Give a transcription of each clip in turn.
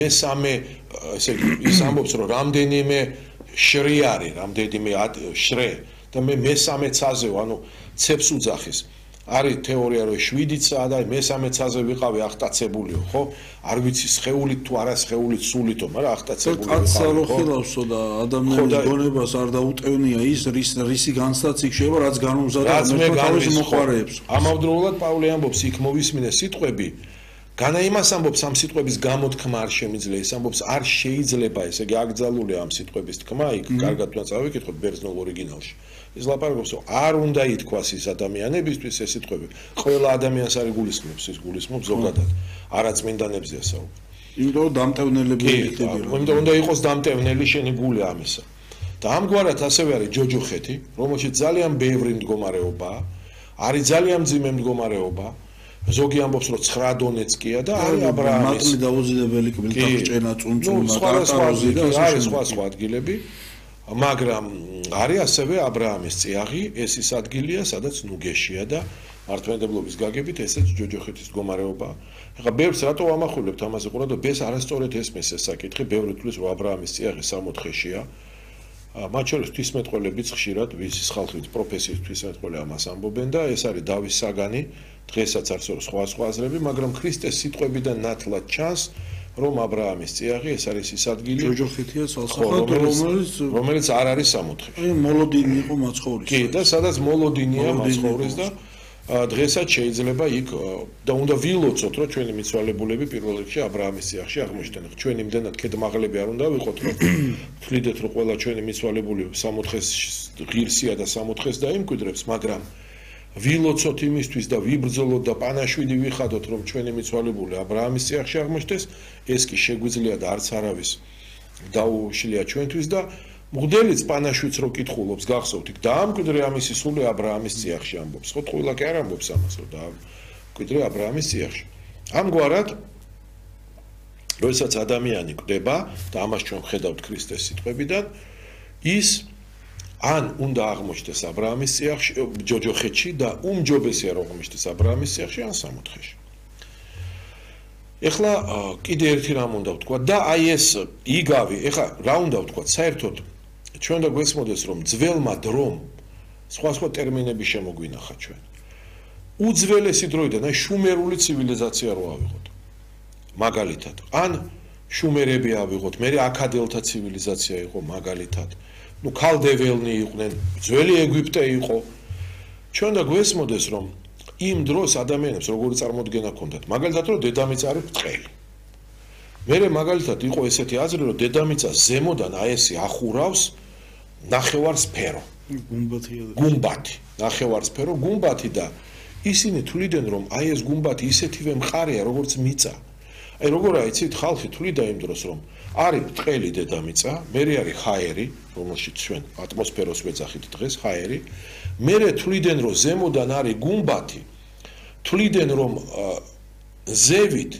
მესამე ესე იგი ის ამბობს რომ რამდენიმე შრი არის, რამდენიმე შრე და მე მესამე ცაზე ანუ ცებს უძახის. არის თეორია რომ 7-ცა და მესამე ცაზე ვიყავი ახტაცებულიო, ხო? არ ვიცი სხეულით თუ არა სხეულით სულითო, მაგრამ ახტაცებული ვიყავი. კაცსა რო ხილავსო და ადამიანის გონებას არ დაუტევნია ის რისი განცდაც იქ შეიძლება რაც განუმზადა თავის მოყარეებს. ამავდროულად პავლე ამბობს იქ მოვისმინე სიტყვები განა იმას ამბობს ამ სიტყვების გამოთქმა არ შემიძლია ის ამბობს არ შეიძლება ესე იგი აკრძალულია ამ სიტყვების თქმა იქ კარგად უნდა წავიკითხოთ ბერძნულ ორიგინალში ის ლაპარაკობს რომ არ უნდა ითქვას ის ადამიანებისთვის ეს სიტყვები ყველა ადამიანს არ გულისხმობს ის გულისხმობს ზოგადად არაწმინდანებზეა საუბარი იმიტომ რომ დამტევნელები იქნება იმიტომ უნდა იყოს დამტევნელი შენი გული ამისა და ამგვარად ასევე არის ჯოჯოხეთი რომელშიც ძალიან ბევრი მდგომარეობაა არის ძალიან მძიმე მდგომარეობა ზოგი ამბობს რომ 9 დონეცკია და არის ა ブラ ამის მატლი დაუძინებელი კბილთახჭენა წუნწუნა კატაროზი და არის სხვა ადგილები მაგრამ არის ასევე ა ブラ ამის წიაღი ეს ის ადგილია სადაც ნუგეშია და მართლმადიდებლობის გაგებით ესეც ჯოჯოხეთის მდგომარეობაა ეხლა ბევრს რატო ამახვილებთ ამაზე ყურადღება ეს არასწორად ესმის ეს საკითხი ბევრი თulis რომ ა ブラ ამის წიაღი 64-შეა მათ შორის ღვთისმეტყველებიც ხშირად ვისის ხალხით პროფესიის ღვთისმეტყველი ამას ამბობენ და ეს არის დავის საგანი დღესაც არსებობს სხვა აზრები მაგრამ ქრისტეს სიტყვებიდან ნათლად ჩანს რომ ა ブラ ამის წიაღი ეს არის ის ადგილი ჯოჯოხეთია ცალსახად რომელიც არ არის სამოთხეში აი მოლოდინი იყო მაცხოვრის კი და სადაც მოლოდინია მაცხოვრის და დღესაც შეიძლება იქ და უნდა ვილოცოთ რომ ჩვენი მიცვალებულები პირველ რიგში ა ブラ ამის წიაღში აღმოჩნდნენ ჩვენ იმდენად ქედმაღლები არ უნდა ვიყოთ რომ ვთვლიდეთ რომ ყველა ჩვენი მიცვალებული სამოთხეს ღირსია და სამოთხეს დაიმკვიდრებს მაგრამ ვილოცოთ იმისთვის და ვიბრძოლოთ და პანაშვიდი ვიხადოთ რომ ჩვენი მიცვალებული ა ブラ ამის წიაღში აღმოჩნდეს ეს კი შეგვიძლია და არც არავის დაუშლია ჩვენთვის და მღვდელიც პანაშვიდს რო კითხულობს გახსოვთ იქ დაამკვიდრე ამისი სული ა ブラ ამის წიაღში ამბობს ხო თქულა კი არ ამბობს ამას რომ დაამკვიდრე ა ブラ ამის წიაღში ამგვარად როდესაც ადამიანი კვდება და ამას ჩვენ ხედავთ ქრისტეს სიტყვებიდან ის ან უნდა აღმოჩნდეს ა ブラ ამის წიაღში ჯოჯოხეთში და უმჯობესია რომ აღმოჩნდეს ა ブラ ამის წიაღში ან სამოთხეში ეხლა კიდე ერთი რამ უნდა ვთქვა და აი ეს იგავი ეხლა რა უნდა ვთქვა საერთოდ ჩვენ და გვესმოდეს რომ ძველმა დრომ სხვა ტერმინები შემოგვინახა ჩვენ უძველესი დროიდან აი შუმერული ცივილიზაცია რო ავიღოთ მაგალითად ან შუმერები ავიღოთ მე აქადელთა ცივილიზაცია იყო მაგალითად ну ქალდეველნი იყვნენ ძველი ეგვიპტე იყო ჩვენ და გვესმოდეს რომ იმ დროს ადამიანებს როგორი წარმოდგენა ჰქონდათ მაგალითად რომ დედამიწა არის ბრტყელი მე მაგალითად იყო ესეთი აზრი რომ დედამიწა ზემოდან აი ესე ახურავს ნახევარსფერო გუმბათი ნახევარსფერო გუმბათი და ისინი თვლიდნენ რომ აი ეს გუმბათი ისეთივე მყარია როგორც მიწა აი როგორ აიცით ხალხი თვლიდა იმ დროს რომ არის ბრტყელი დედამიწა მე არის ჰაერი რომელშიც ჩვენ ატმოსფეროს ვეძახით დღეს ჰაერი მე თვლიდნენ რომ ზემოდან არის გუმბათი თვლიდნენ რომ ზევით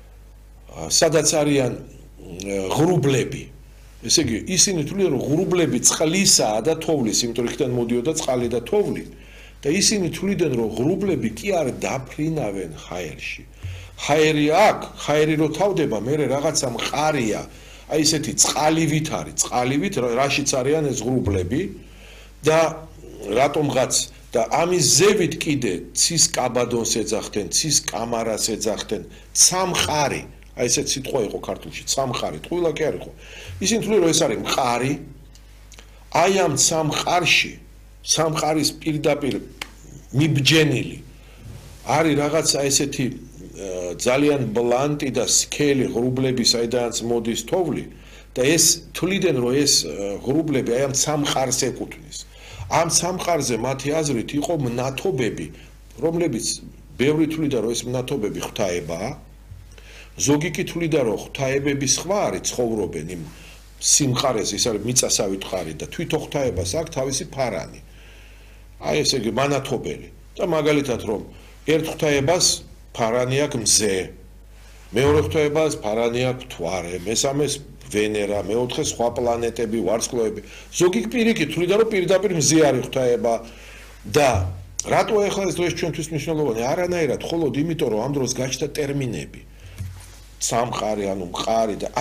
სადაც არიან ღრუბლები ესე იგი ისინი თვლიდნენ რომ ღრუბლები წყლისაა და თოვლის იმიტომ რომ იქიდან მოდიოდა წყალი და თოვლი და ისინი თვლიდნენ რომ ღრუბლები კი არ დაფრინავენ ჰაერში ჰაერი აქ ჰაერი რო თავდება მე რაღაცა მყარია აი ესეთი წყალივით არის წყალივით რაშიც არიან ეს ღრუბლები და რატომღაც და ამის ზევით კიდე ცის კაბადონს ეძახდნენ ცის კამარას ეძახდნენ სამყარი აი ესეთ სიტყვა იყო ქართულში სამყარი თქულა კი არ იყო ისინი თვლიან რომ ეს არის მყარი აი ამ სამყარში სამყარის პირდაპირ მიბჯენილი არის რაღაცა ესეთი ძალიან ბლანტი და სქელი ღრუბლები საიდანაც მოდის თოვლი და ეს თვლიდნენ რომ ეს ღრუბლები აი ამ სამყარს ეკუთვნის ამ სამყარზე მათი აზრით იყო მნათობები რომლებიც ბევრი თვლიდა რომ ეს მნათობები ღვთაებაა ზოგი კი თვლიდა რომ ღვთაებები სხვა არის ცხოვრობენ იმ სიმყარეს ის არის მიწასავით ხარი და თვითონ ღვთაებას აქვს თავისი ფარანი აი ესე იგი მანათობელი და მაგალითად რომ ერთ ღვთაებას ფარანი აქვს მზე მეორე ღვთაებას ფარანი აქვს მთვარე მესამეს ვენერა მეოთხე სხვა პლანეტები ვარსკვლავები ზოგი პირიქით თვლიდა რომ პირდაპირ მზე არის ღვთაება და რატო ახლა ეს დღეს ჩვენთვის მნიშვნელოვანი არანაირად მხოლოდ იმიტომ რომ ამ დროს გაჩნდა ტერმინები სამყარო, ანუ მყარი და